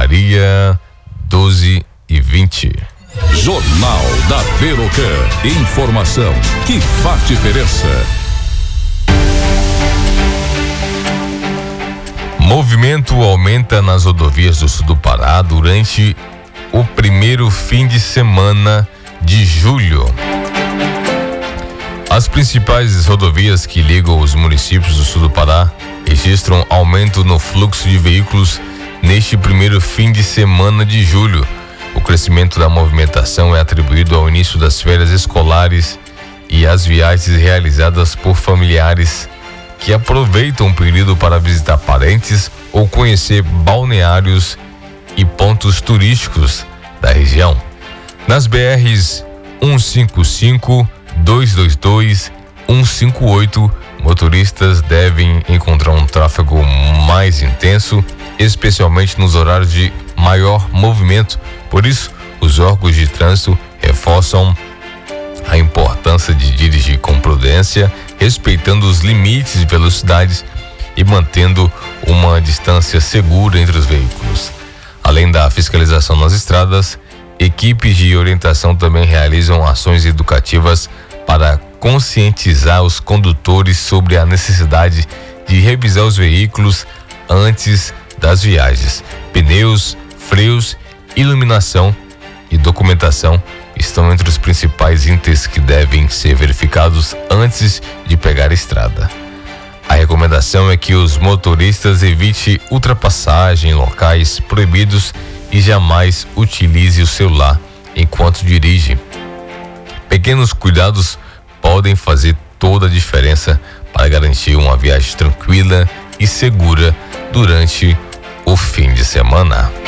Maria, 12h20. Jornal da Berocan. Informação que faz diferença. Movimento aumenta nas rodovias do sul do Pará durante o primeiro fim de semana de julho. As principais rodovias que ligam os municípios do sul do Pará registram aumento no fluxo de veículos neste primeiro fim de semana de julho. O crescimento da movimentação é atribuído ao início das férias escolares e às viagens realizadas por familiares que aproveitam o período para visitar parentes ou conhecer balneários e pontos turísticos da região. Nas BRs 155, 222, 158, motoristas devem encontrar um tráfego mais intenso, especialmente nos horários de maior movimento. Por isso, os órgãos de trânsito reforçam a importância de dirigir com prudência, respeitando os limites de velocidades e mantendo uma distância segura entre os veículos. Além da fiscalização nas estradas, equipes de orientação também realizam ações educativas para conscientizar os condutores sobre a necessidade de revisar os veículos antes das viagens. Pneus, freios, iluminação e documentação estão entre os principais itens que devem ser verificados antes de pegar a estrada. A recomendação é que os motoristas evitem ultrapassagem em locais proibidos e jamais utilize o celular enquanto dirige. Pequenos cuidados podem fazer toda a diferença para garantir uma viagem tranquila e segura durante o fim de semana.